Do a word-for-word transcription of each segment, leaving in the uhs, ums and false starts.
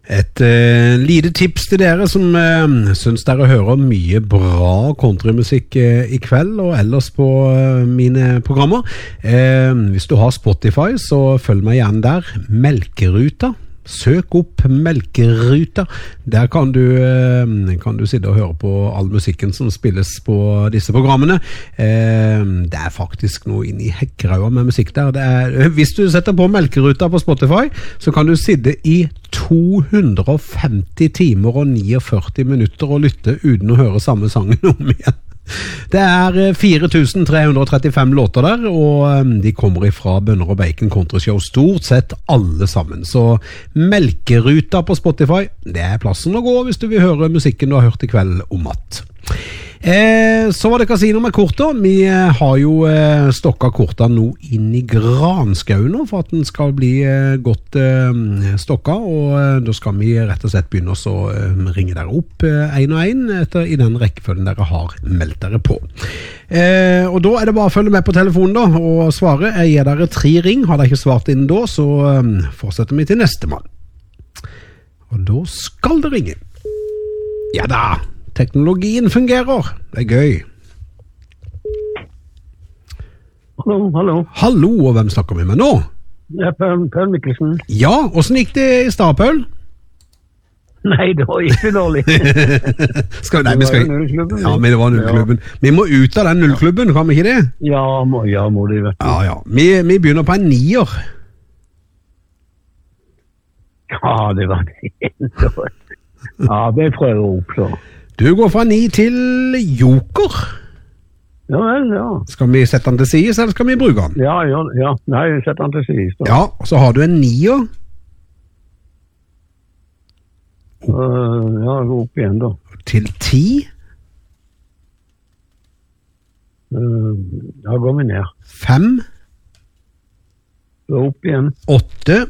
Et eh, lite tips til dere som eh, synes dere hører mye bra countrymusikk eh, i kveld og ellers på eh, mine programmer. Eh, hvis du har Spotify, så følg meg gjerne der. Melkeruta. Søk opp Melkeruta. Der kan du, eh, kan du sitte og høre på all musikken som spilles på disse programmene. Eh, det er faktisk noe inn i hekkerauer med musikk der. Det er, hvis du setter på Melkeruta på Spotify, så kan du sitte i to hundre og femti timer og førtini minutter og lytte uten å høre samme sangen om igjen. Det er fire tusen tre hundre og trettifem låter der, og de kommer ifra Bønner og Bacon Countryshow, stort sett alle sammen. Så Melkeruta på Spotify, det er plassen å gå hvis du vil høre musikken du har hørt i kveld om at. Eh, så var det kasino med korta. Vi eh, har jo eh, stokka korta nå inn i granskauen nå, for at den skal bli eh, godt eh, stokka, og eh, da skal vi rett og slett begynne å eh, ringe dere opp eh, en og en etter, i den rekkefølgen dere har meldt dere på. Eh, og da er det bare å følge med på telefonen da, og svare. Jeg gir dere tre ring. Har dere ikke svart inn da, så eh, fortsetter vi til neste mann. Og da skal det ringe. Ja da! Teknologien fungerer. Det er gøy. Hallo, hallo. Hallo, og hvem snakker vi med nå? Det er Paul, Paul Mikkelsen. Ja, hvordan gikk det i stad, Paul? Nei, det var ikke dårlig. skal, nei, vi skal, ja, men det var nullklubben. Ja. Vi må ut av den nullklubben, kan vi ikke det? Ja, må, ja, må de, vet du. Ja, ja. Vi, vi begynner på en nier. Ja, det var det. Ja, det prøver jeg opp, så. Du går fra ni til joker. Ja, vel, ja. Skal vi sette den til sides, eller skal vi bruke den? Ja, ja, ja. Nei, sett den til sides. Da. Ja, og så har du en nier. Uh, ja, gå opp igjen, da. Til ti. Uh, ja, går vi ned. Fem. Gå opp igjen. Åtte.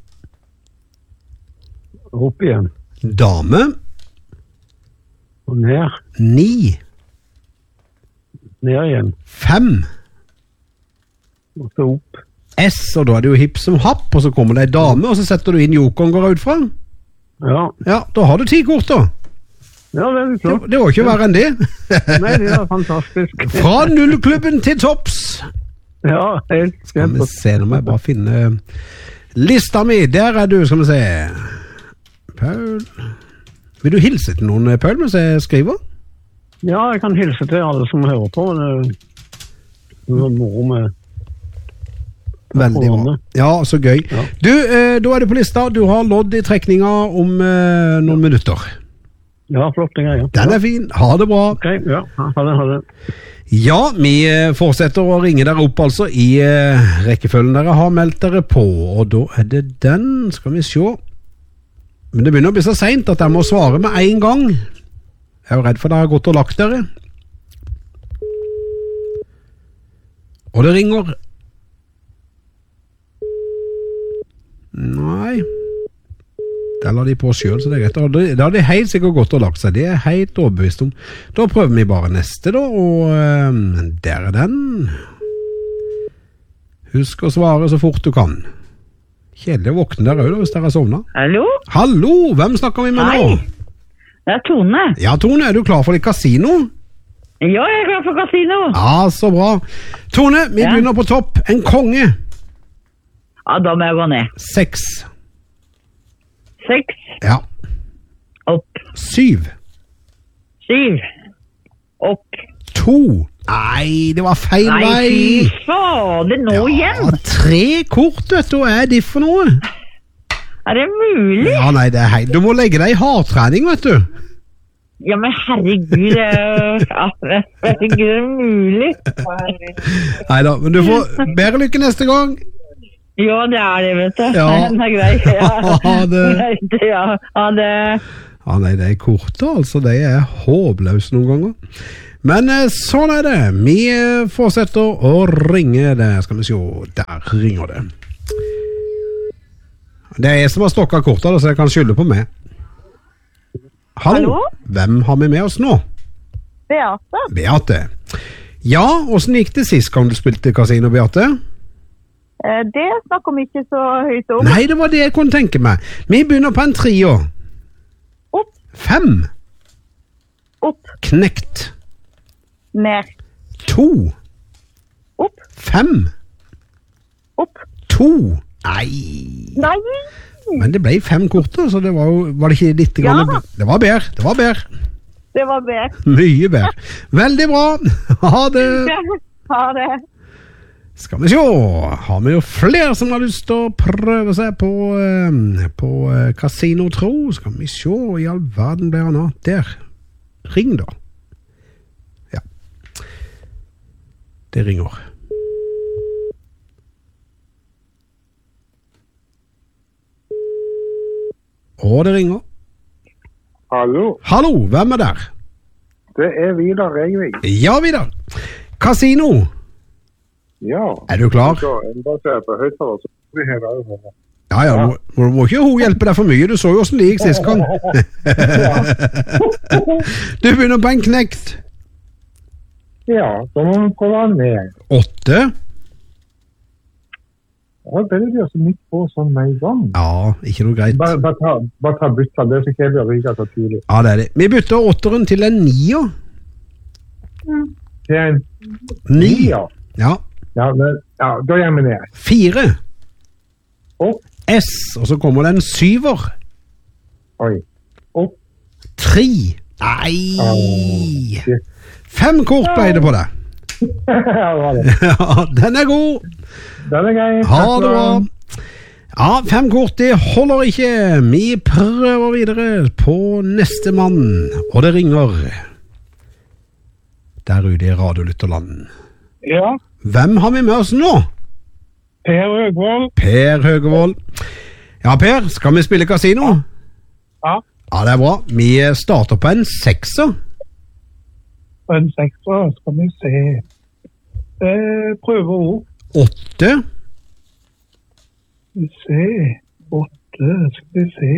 Opp igjen. Dame. Og ned. Ni. Ned igjen. Fem. Og så opp. S, og da er det jo hipp som happ, og så kommer det en dame, og så setter du inn jokeren går ut fra. Ja. Ja, da har du ti kort da. Ja, det er det klart. Det, det var ikke verre enn det. Nei, det er fantastisk. Fra nullklubben til topps. Ja, helt. Skal vi se, nå må jeg bare finne lista mi. Der er du, skal vi se. Paul. Vil du hilse til noen, Paul, mens jeg skriver? Ja, jeg kan hilse til alle som hører på. Det var moro med... Veldig bra. Ja, så gøy. Ja. Du, eh, da er du på lista. Du har lodd i trekninga om eh, noen minutter. Ja, flott, det er, ja. Den er fin. Ha det bra. Ok, ja. Ha det, ha det. Ja, vi fortsetter å ringe dere opp altså i eh, rekkefølgen dere har meldt dere på, og da er det den, skal vi se. Men det begynner å bli så sent at jeg må svare med en gang. Jeg er jo redd for dere har gått og lagt dere. Og det ringer. Nei. Der la de på selv, så det er greit. Da har de helt sikkert gått og lagt seg. Det er helt overbevist om. Da prøver vi bare neste da, og øh, der er den. Husk å svare så fort du kan. Kjedelig å våkne der også, hvis dere har sovnet. Hallo? Hallo, hvem snakker vi med Hei. nå? Det er Tone. Ja, Tone, er du klar for litt kasino? Ja, jeg er klar for kasino. Ja, så bra. Tone, vi ja. begynner på topp. En konge. Ja, da må jeg gå ned. Seks. Seks. Ja. Opp. Syv. Syv. Opp. To. Nei, det var feil Nei, vei. Nei, fy fader, nå ja, igjen. Tre kort, vet du, hva er det for noe? Er det mulig? Ja, nei, det er hei. Du må legge deg i hardtrening, vet du. Ja, men herregud, det er, herregud, det er mulig. Neida, men du får bedre lykke neste gang. Ja, det er det, vet du. Ja. Det er greit, ja. Ha det. Ja, ha det. Ja, nei, det er korte, altså. Det er håpløst noen ganger. Men sånn er det. Vi fortsetter å ringe det. Skal vi se, der ringer det. Det er jeg som har stokket kortet, så jeg kan skylde på meg. Hallo? Hallo? Hvem har vi med oss nå? Beate. Beate. Ja, hvordan gikk det sist gang du spilte kasino, Beate? Det snakker vi ikke så høyt om. Nei, det var det jeg kunne tenke meg. Vi begynner på en trio. Fem. Opp. Knekt. Ned. To. Opp. Fem. Opp. To. Nei. Nei. Men det ble fem korter, så det var jo, var det ikke litt grann, Ja. det var bedre, det var bedre. Det var bedre. Mye bedre. Veldig bra. Ha det. Ha det. Skal vi se, har vi jo flere som har lyst til å prøve seg på, eh, på eh, Casino Tro. Skal vi se, i all verden ble han av. Der. Ring da. Ja. Det ringer. Å, det ringer. Hallo, Hallo, hvem er der? det er Vidar Regvig. Ja, Vidar. Casino. Ja. Er du klar? Så jeg bare ser på høyttaler, så vi har det over. Ja, ja, må, må, må ikke hun hjelpe deg for mye. Du så jo hvordan det gikk sist gang. Du begynner på en knekt. Ja, så må vi prøve den med. Åtte. Ja, det er jo så mye på sånn med en gang. Ja, ikke noe greit. Bare, bare ta, bare ta bytta, det er så kjedelig å ryke så tidlig. Ja, det er det. Vi bytter åtteren til en nier. Det er en Ni. nier. Ja. Ja, men, ja, da gjør vi det. Fire. Opp, S, og så kommer det en syver. oi, opp, Tre. Nei. shit. Fem kort ble det på det. Ja, det var det. Ja, den er god. Den er grei. Ha det bra. Ja, fem kort, det holder ikke. Vi prøver videre på neste mann, og det ringer. Der ute i radiolytterland. Ja, Hvem har vi med oss nå? Per Høgvold. Per Høgevold. Ja, Per, skal vi spille kasino? Ja, Ja, det er bra. Vi starter på en sekser. på en sekser skal vi se. Eh, prøve ord. Åtte. Skal vi se. Åtte, skal vi se.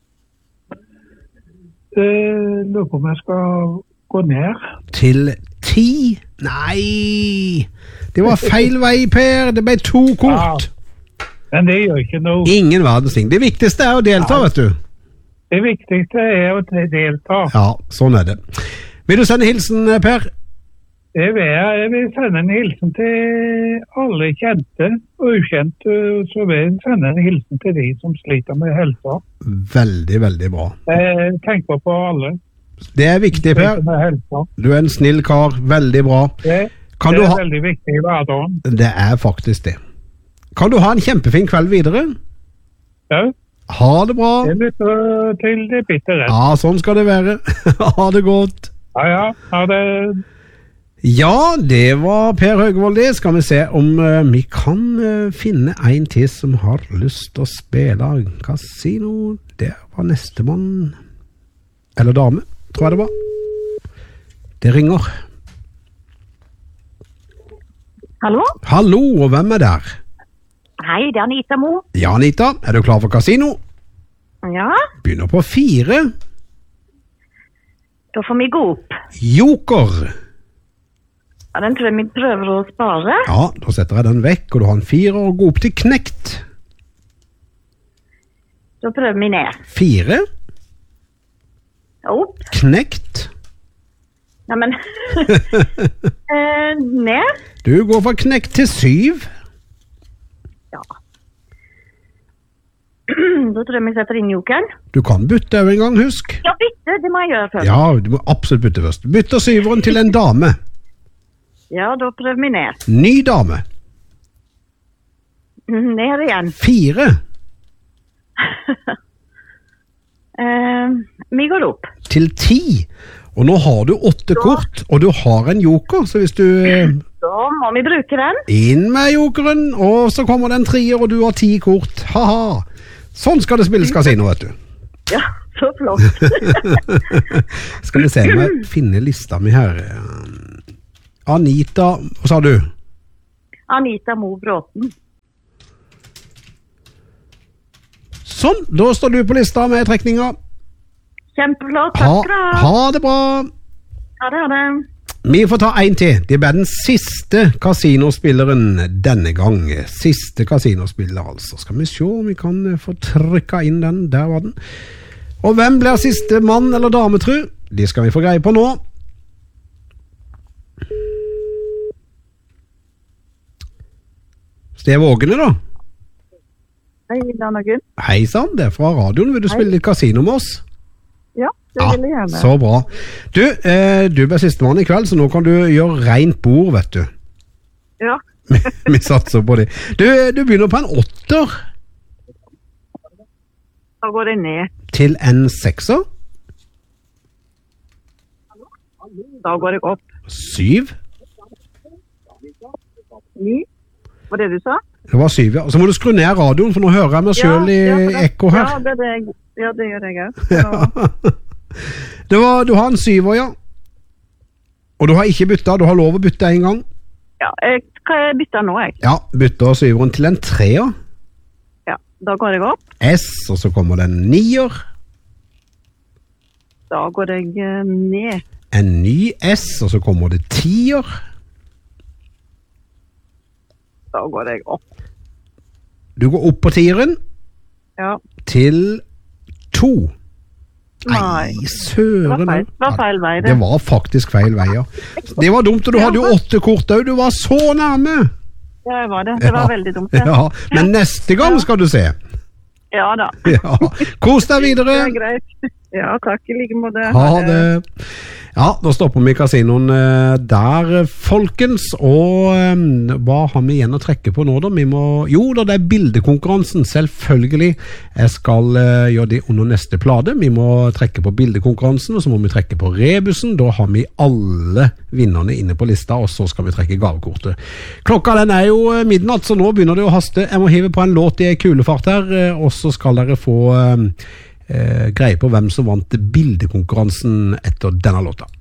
Eh, lurer på om jeg skal gå ned. Til ti. Nei, det var feil vei, Per. Det ble to kort. Men det gjør ikke noe. Ingen verdens ting. Det viktigste er å delta, vet du. Det viktigste er å delta. Ja, sånn er det. Vil du sende hilsen, Per? Jeg vil, jeg vil sende en hilsen til alle kjente og ukjente, så vil jeg sende en hilsen til de som sliter med helsa. Veldig, veldig bra. Jeg tenker på alle Det er viktig, som Per. sliter med helsa. Du er en snill kar. Veldig bra. Det, Kan det du er ha... veldig viktig i hverdagen. Det er faktisk det. Kan du ha en kjempefin kveld videre? Ja, Ha det bra. jeg lytter til det bitte rett. Ja, sånn skal det være. Ha det godt. Ja, ja, ja det, Ja, det var Per Høgevold det. Skal vi se om uh, vi kan uh, finne en til som har lyst til å spille kasino. Det var nestemann. Eller dame, tror jeg det var. Det ringer. Hallo? Hallo, og hvem er der? Hei, det er Anita Mo. Ja, Anita, er du klar for kasino? Ja, Begynner på fire. da får vi gå opp. Joker. Ja, den tror jeg vi prøver å spare. Ja, da setter jeg den vekk, og du har en fire, og gå opp til knekt. Da prøver vi ned. Fire. Opp. Knekt. Nei, men... eh, ned. Du går fra knekt til syv. Ja. Da tror jeg vi setter inn jokeren. Du kan bytte jo en gang, husk. Ja, bytte, det må jeg gjøre først. Ja, du må absolutt bytte først. Bytter syveren til en dame. Ja, da prøver vi ned. Ny dame. Mm, Ned igjen. Fire. Eh, vi går opp. Til ti. Og nå har du åtte kort, og du har en joker, så hvis du... eh, Da må vi bruke den. Inn med jokeren, og så kommer det en trier, og du har ti kort. Haha. Sånn skal det spilles kasino, vet du. Ja, så flott. Skal vi se om jeg finner lista mi her. Anita, hva sa du? Anita Mo Bråten. Sånn, da står du på lista med trekninga. Kjempeflott, Ha, takk skal du ha. ha det bra. Ha det, ha det. Vi får ta en til. Det ble den siste kasinospilleren denne gang. Siste kasinospiller, altså. Skal vi se om vi kan få trykka inn den. Der var den. Og hvem blir siste mann eller dame, tru? De skal vi få greie på nå. Steve Ågene da. Hei, Dan og Gunn. Hei sann, det er fra radioen. Vil du spille litt kasino med oss? Ja, det Ja, vil jeg gjerne. så bra. Du, eh, du blir siste mann i kveld, så nå kan du gjøre rent bord, vet du. Ja, Vi satser på det. Du, du begynner på en åtter da går det ned. til en sekser. Da går det opp. Syv. Ni. Var det du sa? Det var syv, ja. Så må du skru ned radioen, for nå hører jeg meg selv i for det- ekko her. Ja, det, er det, jeg- ja, det gjør jeg også. Det var, du har en syver, ja. Og du har ikke bytta, du har lov å bytte en gang. Ja, jeg kan bytte nå, jeg. Ja, bytter syveren til en treer. Ja, da går jeg opp. S, og så kommer det en nier. Da går jeg eh, ned. En ny S, og så kommer det tier. Da går jeg opp. Du går opp på tieren Ja, til to. nei. Nei, Det søren. var feil, det var feil vei, det. Det var faktisk feil vei, ja. Det var dumt, og du hadde jo åtte kort også. Du var så nærme. Ja, jeg var det. Det var Ja. veldig dumt. Det. Ja, men neste gang skal du se. Ja da. Ja. Kos deg Det videre. er greit. Ja, takk i like måte. Ha det. Ja, da stopper vi kasinoen eh, der, folkens. Og eh, hva har vi igjen å trekke på nå, da? Vi må, jo da, det er bildekonkurransen, selvfølgelig. Jeg skal eh, gjøre det under neste plate. Vi må trekke på bildekonkurransen, og så må vi trekke på rebusen. Da har vi alle vinnerne inne på lista, og så skal vi trekke gavekortet. Klokka den er jo eh, midnatt, så nå begynner det å haste. Jeg må hive på en låt i kulefart her, eh, og så skal dere få... Eh, Eh, greie på hvem som vant bildekonkurransen etter denne låta.